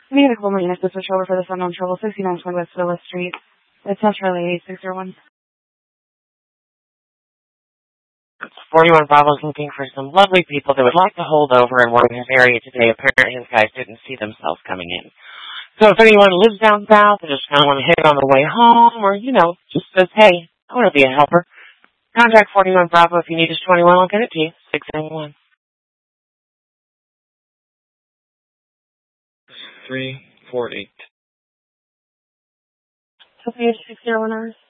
Vehicle maintenance to switch over for this unknown trouble, 6920 West Villa Street. It's Charlie 8601. 41 Bravo's looking for some lovely people that would like to hold over and work in his area today. Apparently his guys didn't see themselves coming in. So if anyone lives down south and just kind of want to hit it on the way home or, just says, hey, I want to be a helper, contact 41 Bravo if you need us 21. I'll get it to you. 691. 348. Sophia 601 hours.